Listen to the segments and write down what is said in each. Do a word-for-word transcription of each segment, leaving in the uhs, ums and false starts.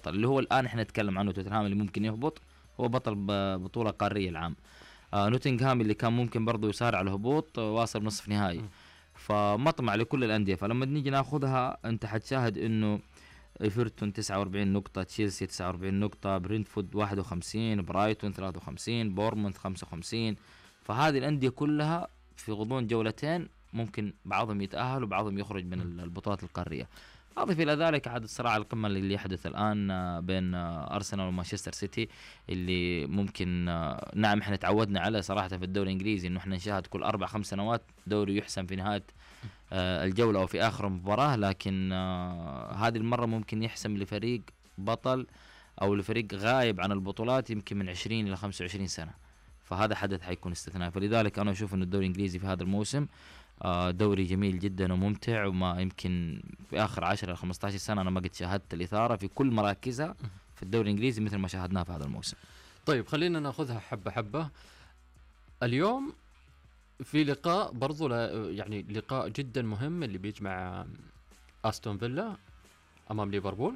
البطل اللي هو الآن إحنا نتكلم عنه توتنهام اللي ممكن يهبط، هو بطل بطولة قارية العام. آه نوتنغهام اللي كان ممكن برضو يسارع على الهبوط واصل نصف نهائي، فمطمع لكل الأندية. فلما نيجي ناخذها أنت حتشاهد إنه إيفرتون تسعة وأربعين نقطة، تشيلسي تسعة وأربعين نقطة، برينتفورد واحد وخمسين، برايتون ثلاثة وخمسين، بورموث خمسة وخمسين. فهذه الأندية كلها في غضون جولتين ممكن بعضهم يتأهل وبعضهم يخرج من البطولات القارية. أضف إلى ذلك عاد الصراع القمة اللي يحدث الآن بين أرسنال ومانشستر سيتي، اللي ممكن نعم إحنا تعودنا على صراحة في الدوري الإنجليزي إنه إحنا نشاهد كل أربع خمس سنوات دوري يحسم في نهاية الجولة أو في آخر مباراة، لكن هذه المرة ممكن يحسم لفريق بطل أو لفريق غايب عن البطولات يمكن من عشرين إلى خمسة وعشرين سنة. فهذا حدث حيكون استثنائي. فلذلك أنا أشوف إنه الدوري الإنجليزي في هذا الموسم دوري جميل جدا وممتع، وما يمكن في آخر عشرة إلى خمسة عشر سنة أنا ما قد شاهدت الإثارة في كل مراكزها في الدوري الإنجليزي مثل ما شاهدناه في هذا الموسم. طيب خلينا نأخذها حبة حبة. اليوم في لقاء برضو يعني لقاء جدا مهم اللي بيجمع أستون فيلا أمام ليفربول،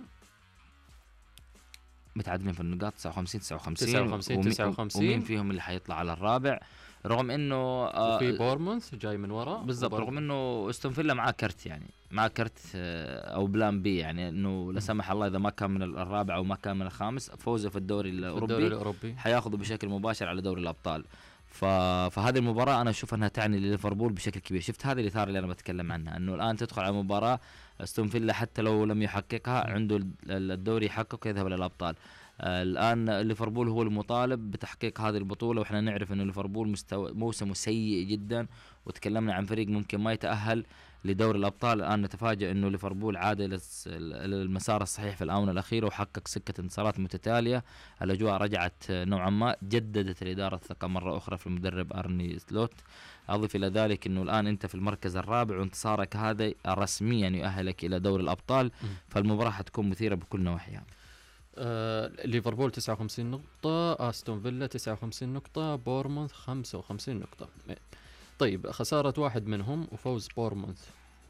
متعادلين في النقاط تسعة وخمسين تسعة وخمسين تسعة وخمسين تسعة وخمسين، ومين فيهم اللي حيطلع على الرابع رغم انه آه في بورموث جاي من وراء بالضبط، رغم انه استون فيلا معاه كرت يعني معاه كرت آه او بلان بي، يعني انه لا سمح الله اذا ما كان من الرابع او ما كان من الخامس فوزه في الدوري الاوروبي, الدوري الأوروبي حياخذه بشكل مباشر على دوري الابطال. ف... فهذه المباراة أنا أشوف أنها تعني لليفربول بشكل كبير. شفت هذه الإثارة اللي أنا بتكلم عنها، أنه الآن تدخل على مباراة استون فيلا حتى لو لم يحققها عنده الدوري يحقق يذهب للأبطال. آه الآن ليفربول هو المطالب بتحقيق هذه البطولة، وإحنا نعرف أنه ليفربول مستوى موسمه سيء جدا، وتكلمنا عن فريق ممكن ما يتأهل لدوري الأبطال. الآن نتفاجأ أنه ليفربول عاد إلى المسار الصحيح في الآونة الأخيرة وحقق سكة انتصارات متتالية. الأجواء رجعت نوعا ما، جددت الإدارة الثقة مرة أخرى في المدرب أرني سلوت. أضيف إلى ذلك أنه الآن أنت في المركز الرابع وانتصارك هذا رسميا يؤهلك إلى دوري الأبطال، فالمباراة حتكون مثيرة بكل نواحيها. آه، ليفربول تسعة وخمسين نقطة، أستون فيلا تسعة وخمسين نقطة، بورموث خمسة وخمسين نقطة. طيب خسارة واحد منهم وفوز بورموث،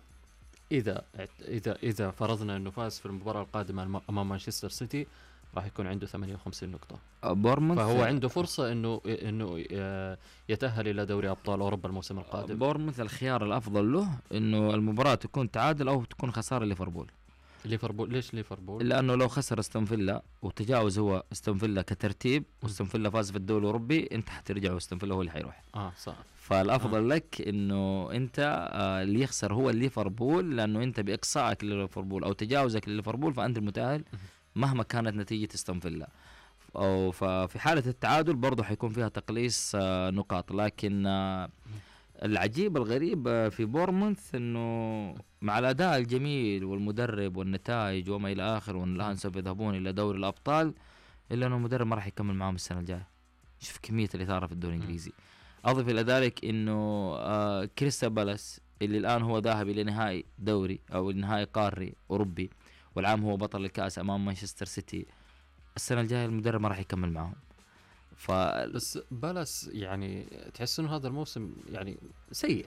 إذا إذا إذا فرضنا إنه فاز في المباراة القادمة أمام مانشستر سيتي راح يكون عنده ثمانية وخمسين نقطة بورموث، فهو عنده فرصة إنه إنه يتأهل إلى دوري أبطال أوروبا الموسم القادم. بورموث الخيار الأفضل له إنه المباراة تكون تعادل أو تكون خسارة ليفربول. ليفربول ليش ليفربول؟ لأنه لو خسر استون فيلا وتجاوز هو استون فيلا كترتيب واستون فيلا فاز في الدوري الأوروبي، أنت حترجع واستون فيلا هو اللي حيروح. آه صح. فالأفضل آه. لك إنه أنت آه اللي يخسر هو ليفربول، لأنه أنت بإقصائك لليفربول أو تجاوزك لليفربول فأنت المتأهل مهما كانت نتيجة استون فيلا. أو ففي حالة التعادل برضو حيكون فيها تقليص آه نقاط. لكن آه العجيب الغريب في بورموث انه مع الاداء الجميل والمدرب والنتائج وما الى اخر، وان الان سوف يذهبون الى دوري الابطال، الا انه المدرب ما راح يكمل معهم السنه الجايه. شوف كميه الاثاره في الدوري الانجليزي. اضف الى ذلك انه آه كريستال بالاس اللي الان هو ذاهب الى نهائي دوري او نهائي قاري اوروبي، والعام هو بطل الكاس امام مانشستر سيتي، السنه الجايه المدرب ما راح يكمل معهم. ف... بس بالاس يعني تحس انه هذا الموسم يعني سيء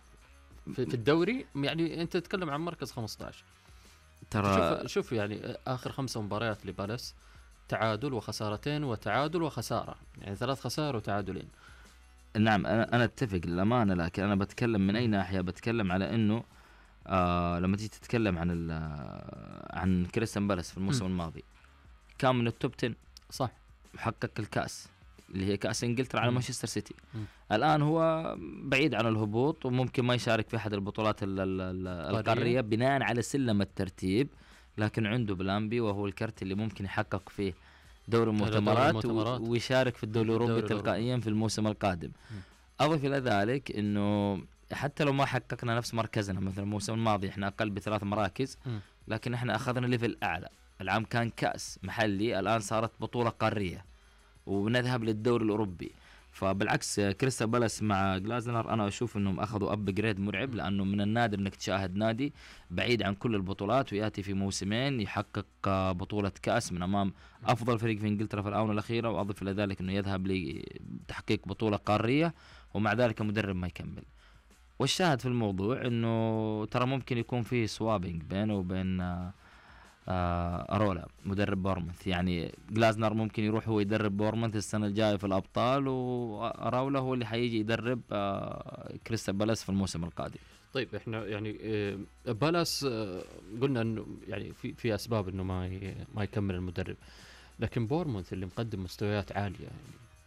في, في الدوري، يعني انت تتكلم عن مركز خمسة عشر ترى. شوف, شوف يعني اخر خمسة مباريات لبالاس تعادل وخسارتين وتعادل وخسارة، يعني ثلاث خسائر وتعادلين. نعم انا انا اتفق للامانه، لكن انا بتكلم من اي ناحيه؟ بتكلم على انه آه لما تيجي تتكلم عن عن كريستال بالاس في الموسم م. الماضي كان من التوب عشرة صح، محقق الكاس اللي هي كأس إنجلترا على مانشستر سيتي. م. الآن هو بعيد عن الهبوط وممكن ما يشارك في أحد البطولات القارية بناء على سلم الترتيب، لكن عنده بلان بي وهو الكرت اللي ممكن يحقق فيه دوري المؤتمرات ويشارك في الدوري الأوروبي تلقائيا في الموسم القادم. م. أضف إلى ذلك إنه حتى لو ما حققنا نفس مركزنا مثل الموسم الماضي، إحنا أقل بثلاث مراكز، م. لكن إحنا أخذنا ليفل أعلى. العام كان كأس محلي، الآن صارت بطولة قارية ونذهب للدوري الأوروبي. فبالعكس كريستال بالاس مع غلازنر أنا أشوف أنهم أخذوا أب جريد مرعب، لأنه من النادر أنك تشاهد نادي بعيد عن كل البطولات ويأتي في موسمين يحقق بطولة كأس من أمام أفضل فريق في إنجلترا في الآونة الأخيرة، وأضف إلى ذلك أنه يذهب لتحقيق بطولة قارية ومع ذلك مدرب ما يكمل. والشاهد في الموضوع أنه ترى ممكن يكون فيه سوابينج بينه وبين آه أرولا مدرب بورموث. يعني جلازنر ممكن يروح هو يدرب بورموث السنة الجاية في الأبطال، وأرولا هو اللي حيجي يدرب آه كريستال بالاس في الموسم القادم. طيب احنا يعني آه، بالاس آه، قلنا انه يعني في في اسباب انه ما ي- ما يكمل المدرب، لكن بورموث اللي مقدم مستويات عاليه يعني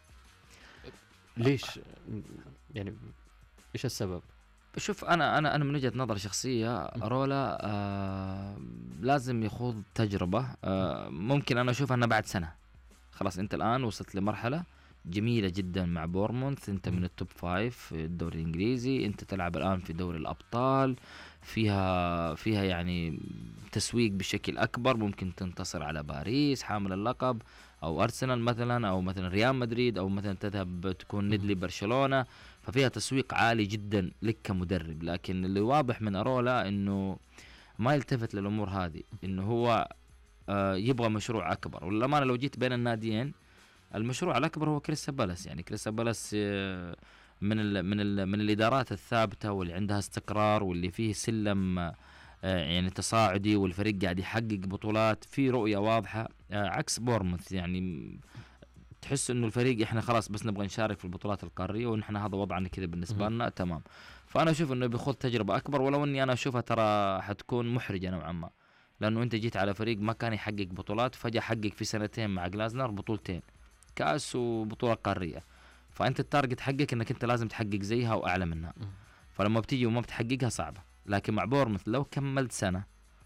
ليش يعني ايش السبب؟ شوف انا انا انا من وجهة نظر شخصية أرولا آه لازم يخوض تجربة. آه ممكن انا اشوف انه بعد سنة خلاص انت الان وصلت لمرحلة جميلة جدا مع بورموث، انت من التوب فايف في الدوري الانجليزي، انت تلعب الان في دوري الابطال، فيها فيها يعني تسويق بشكل اكبر، ممكن تنتصر على باريس حامل اللقب او ارسنال مثلا، او مثلا ريال مدريد، او مثلا تذهب تكون ند لبرشلونة، ففيها تسويق عالي جدا لك كمدرب. لكن اللي واضح من ارولا انه ما يلتفت للامور هذه، انه هو آه يبغى مشروع اكبر. وللامانه لو جيت بين الناديين المشروع الاكبر هو كريستال بالاس. يعني كريستال بالاس آه، من ال من ال من الادارات الثابته واللي عندها استقرار واللي فيه سلم آه، يعني تصاعدي، والفريق قاعد يحقق بطولات في رؤيه واضحه، آه، عكس بورموث. يعني تحس انه الفريق احنا خلاص بس نبغى نشارك في البطولات القاريه ونحن هذا وضعنا كذا بالنسبه لنا تمام. فانا اشوف انه بيخوض تجربه اكبر، ولو اني انا اشوفها ترى حتكون محرجه نوعا ما، لانه انت جيت على فريق ما كان يحقق بطولات، فجاه حقق في سنتين مع جلازنر بطولتين، كاس وبطوله قاريه، فانت التارجت حقك انك انت لازم تحقق زيها واعلى منها، فلما بتيجي وما بتحققها صعبه. لكن مع بورموث لو كملت سنه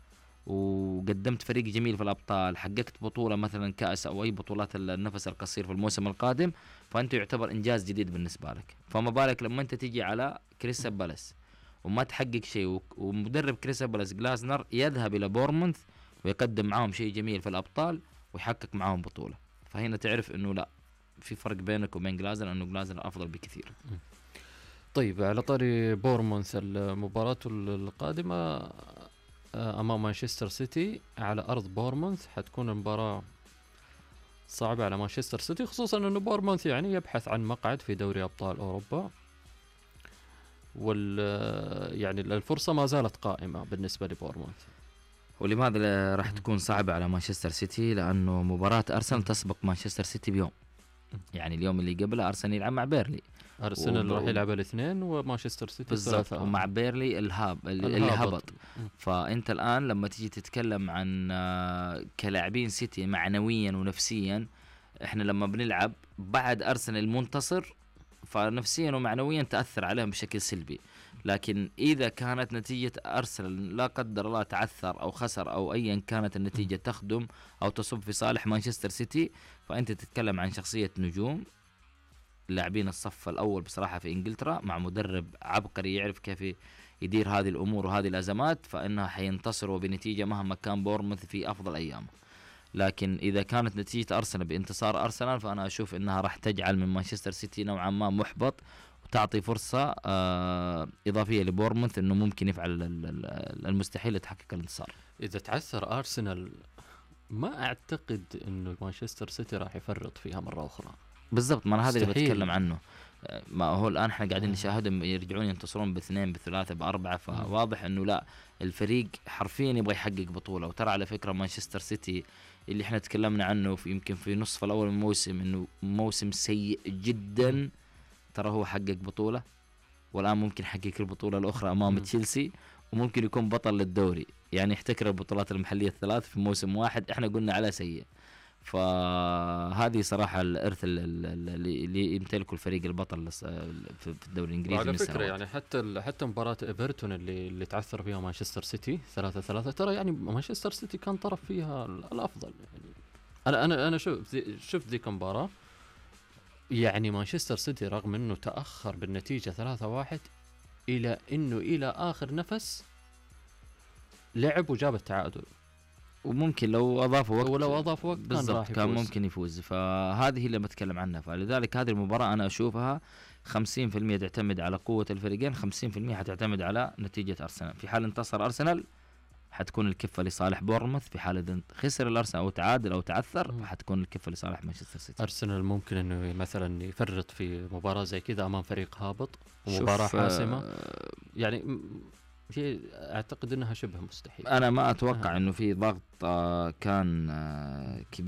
وقدمت فريق جميل في الابطال، حققت بطوله مثلا كاس او اي بطولات النفس القصير في الموسم القادم، فانت يعتبر انجاز جديد بالنسبه لك. فما بالك لما انت تيجي على كريستال بالاس وما تحقق شيء، ومدرب كريستال بالاس جلازنر يذهب الى بورموث ويقدم معاهم شيء جميل في الابطال ويحقق معاهم بطوله، فهنا تعرف انه لا، في فرق بينك وبين جلازنر، انه جلازنر افضل بكثير. طيب على طاري بورموث، المباراة القادمة امام مانشستر سيتي على ارض بورموث، حتكون المباراة صعبة على مانشستر سيتي، خصوصا انه بورموث يعني يبحث عن مقعد في دوري ابطال اوروبا، وال يعني الفرصة ما زالت قائمة بالنسبة لبورموث. ولماذا راح تكون صعبة على مانشستر سيتي؟ لأنه مباراة أرسنال تسبق مانشستر سيتي بيوم، يعني اليوم اللي قبله أرسنال يلعب مع بيرلي، أرسنال راح يلعب الاثنين ومانشستر سيتي بالضبط، ومع بيرلي الهاب اللي هبط. فأنت الآن لما تيجي تتكلم عن كلاعبين سيتي معنويا ونفسيا، احنا لما بنلعب بعد أرسنال منتصر فنفسيا ومعنويا تأثر عليهم بشكل سلبي. لكن إذا كانت نتيجة أرسنال لا قدر الله تعثر أو خسر أو أيا كانت النتيجة تخدم أو تصب في صالح مانشستر سيتي، فأنت تتكلم عن شخصية نجوم لاعبين الصف الأول بصراحة في إنجلترا، مع مدرب عبقري يعرف كيف يدير هذه الأمور وهذه الأزمات، فإنها حينتصروا بنتيجة مهما كان بورموث في أفضل أيامه. لكن إذا كانت نتيجة أرسنال بانتصار أرسنال، فأنا أشوف إنها راح تجعل من مانشستر سيتي نوعا ما محبط، وتعطي فرصة آه إضافية لبورموث إنه ممكن يفعل المستحيل لتحقق الانتصار. إذا تعثر أرسنال ما أعتقد إنه مانشستر سيتي راح يفرط فيها مرة أخرى. بالضبط، ما أنا هذا اللي بتكلم عنه. ما هو الآن إحنا قاعدين نشاهدهم يرجعون ينتصرون باثنين بثلاثة بأربعة، فواضح إنه لا، الفريق حرفيا يبغى يحقق بطولة. وترى على فكرة مانشستر سيتي اللي إحنا تكلمنا عنه في يمكن في نصف الأول من الموسم إنه موسم سيء جدا، ترى هو حقق بطولة، والآن ممكن يحقق البطولة الأخرى أمام تشيلسي، وممكن يكون بطل للدوري، يعني يحتكر البطولات المحلية الثلاث في موسم واحد إحنا قلنا على سيء. فهذه صراحة الإرث اللي, اللي يمتلكه الفريق البطل في الدوري الإنجليزي. على فكرة يعني حتى حتى مباراة إيفرتون اللي اللي تعثر فيها مانشستر سيتي ثلاثة ثلاثة، ترى يعني مانشستر سيتي كان طرف فيها الأفضل. يعني أنا أنا أنا شوف شفت ذيك المباراة، يعني مانشستر سيتي رغم إنه تأخر بالنتيجة ثلاثة واحد إلى إنه إلى آخر نفس لعب وجاب التعادل، وممكن لو أضافوا وقت ولو أضاف وقت كان, راح كان ممكن يفوز. فهذه اللي بتكلم عنها. فلذلك هذه المباراة أنا أشوفها خمسين بالمئة تعتمد على قوة الفريقين، خمسين بالمئة حتعتمد على نتيجة أرسنال. في حال انتصر أرسنال حتكون الكفة لصالح بورموث، في حال إذا خسر الأرسنال أو تعادل أو تعثر حتكون الكفة لصالح مانشستر سيتي. أرسنال ممكن إنه مثلا يفرط في مباراة زي كذا أمام فريق هابط ومباراة حاسمة، يعني شيء اعتقد انها شبه مستحيل. انا ما اتوقع انه في ضغط آه كان آه كبير